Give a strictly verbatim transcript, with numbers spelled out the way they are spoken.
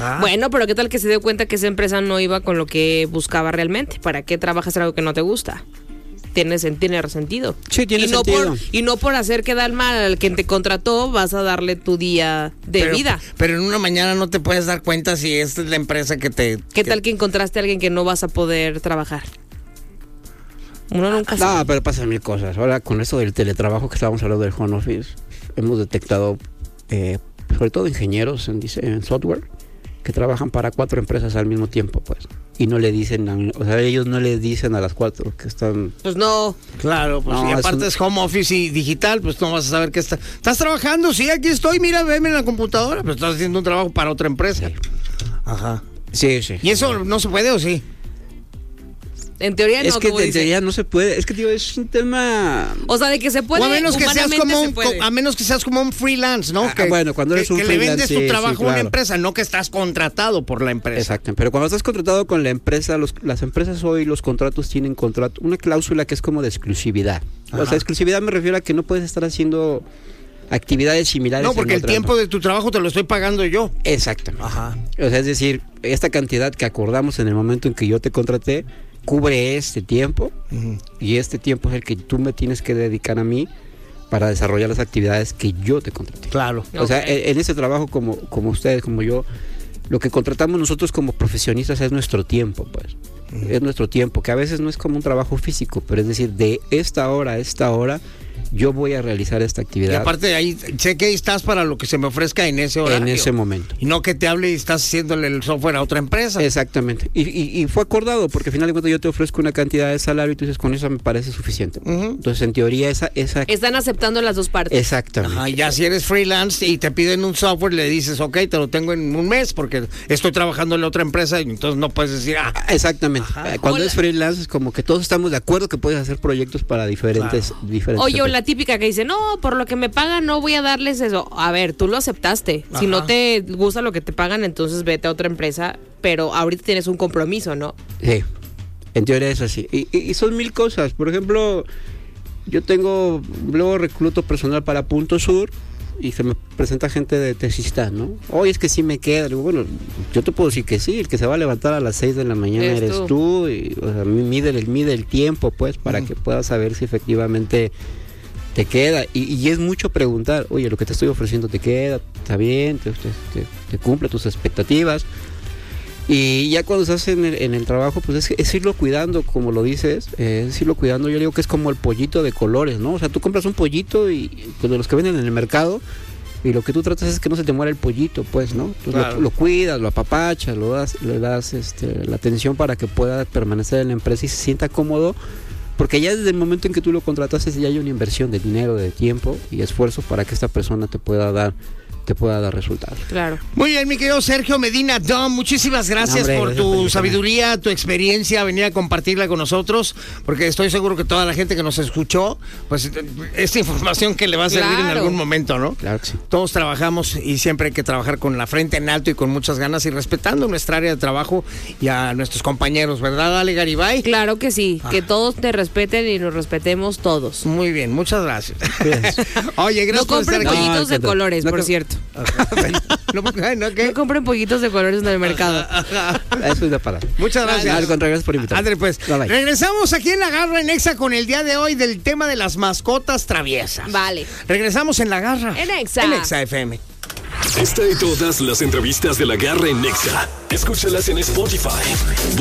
Ajá. Bueno, pero ¿qué tal que se dio cuenta que esa empresa no iba con lo que buscaba realmente? ¿Para qué trabajas en algo que no te gusta? Tiene, tiene sentido. Sí, tiene y no sentido. Por, y no por hacer quedar mal al quien te contrató, vas a darle tu día de pero, vida. Pero en una mañana no te puedes dar cuenta si esta es la empresa que te... ¿Qué que... tal que encontraste a alguien que no vas a poder trabajar? Uno nunca sabe. No, pero pasan mil cosas. Ahora, con eso del teletrabajo que estábamos hablando del home office, hemos detectado, eh, sobre todo ingenieros en, en software, que trabajan para cuatro empresas al mismo tiempo, pues. Y no le dicen, a, o sea, ellos no le dicen a las cuatro que están... Pues no. Claro, pues No, y es aparte un- es home office y digital, pues no vas a saber qué está... ¿Estás trabajando? Sí, aquí estoy, mira, veme en la computadora, pero estás haciendo un trabajo para otra empresa. Sí. Ajá. Sí, sí. ¿Y eso no se puede o sí? En teoría no, Es que como en dice. teoría no se puede. Es que, tío, es un tema... O sea, de que se puede, o a menos que seas humanamente como se un, puede. a menos que seas como un freelance, ¿no? Ah, que, bueno, cuando eres que, un que le vendes freelance, tu sí, trabajo sí, a una claro. empresa, no que estás contratado por la empresa. Exacto, pero cuando estás contratado con la empresa, los, las empresas hoy, los contratos tienen contrato, una cláusula que es como de exclusividad. Ajá. O sea, exclusividad me refiero a que no puedes estar haciendo actividades similares. No, porque en el otra tiempo de tu trabajo te lo estoy pagando yo. Exactamente. Ajá. O sea, es decir, esta cantidad que acordamos en el momento en que yo te contraté, cubre este tiempo, Uh-huh. y este tiempo es el que tú me tienes que dedicar a mí para desarrollar las actividades que yo te contraté. Claro. O sea, Ok. en, en ese trabajo, como, como ustedes, como yo, lo que contratamos nosotros como profesionistas es nuestro tiempo, pues. Uh-huh. Es nuestro tiempo, que a veces no es como un trabajo físico, pero es decir, de esta hora a esta hora, yo voy a realizar esta Y actividad aparte de ahí, sé que ahí estás para lo que se me ofrezca en ese horario. en ese momento. Y no que te hable y estás haciéndole el software a otra empresa. Exactamente. Y, y, y fue acordado, porque al final de cuentas yo te ofrezco una cantidad de salario y tú dices, con eso me parece suficiente. Ujú. Entonces, en teoría, esa... esa Están aceptando las dos partes. exactamente. Ajá, y ya si eres freelance y te piden un software, le dices, ok, te lo tengo en un mes porque estoy trabajando en la otra empresa y entonces no puedes decir, ah, Exactamente. Ajá. Eh, Cuando Hola. es freelance es como que todos estamos de acuerdo que puedes hacer proyectos para diferentes... diferentes Oye, o empresas. la típica que dice, no, por lo que me pagan no voy a darles eso. A ver, tú lo aceptaste. Si Ajá. no te gusta lo que te pagan, entonces vete a otra empresa, pero ahorita tienes un compromiso, ¿no? Sí, en teoría es así. Y, y- y son mil cosas. Por ejemplo, yo tengo, luego recluto personal para Punto Sur y se me presenta gente de Tesistán, ¿no? Oye, es que sí me queda. Digo, bueno, yo te puedo decir que sí, el que se va a levantar a las seis de la mañana Eres eres tú. tú. Y, o sea, mide el, mide el tiempo, pues, para Ujú. que puedas saber si efectivamente te queda. Y, y es mucho preguntar, oye, lo que te estoy ofreciendo te queda, está bien, te, te- te- te cumple tus expectativas. Y ya cuando estás en el, en el trabajo, pues es, es irlo cuidando, como lo dices, eh, es irlo cuidando. Yo digo que es como el pollito de colores, ¿no? O sea, tú compras un pollito y pues, de los que venden en el mercado, y lo que tú tratas es que no se te muera el pollito, pues, ¿no? Entonces, Claro. lo, lo cuidas, lo apapachas, lo das, le das este, la atención para que pueda permanecer en la empresa y se sienta cómodo, porque ya desde el momento en que tú lo contrataste ya hay una inversión de dinero, de tiempo y esfuerzo para que esta persona te pueda dar, te pueda dar resultados. Claro. muy bien, mi querido Sergio Medina Dom, muchísimas gracias Hombre, por gracias por tu invitarme. sabiduría, tu experiencia, venir a compartirla con nosotros, porque estoy seguro que toda la gente que nos escuchó, pues esta información que le va a servir en Claro. algún momento, ¿no? Claro que sí. Todos trabajamos y siempre hay que trabajar con la frente en alto y con muchas ganas y respetando nuestra área de trabajo y a nuestros compañeros, ¿verdad, Ale Garibay? Claro que sí, Ah. que todos te respeten y nos respetemos todos. Muy bien, muchas gracias. Oye, gracias No por estar compren aquí. pollitos de No, colores, no, por no. cierto. No, ay, ¿no, qué? No compren pollitos de colores en el mercado. Eso es la palabra. Muchas gracias. Al contrario, gracias por invitarme. André, pues, Bye, bye. regresamos aquí en La Garra en Exa con el día de hoy del tema de las mascotas traviesas. Vale. Regresamos en La Garra. En Exa. En Exa F M. Esta y todas las entrevistas de La Garra en Nexa. Escúchalas en Spotify.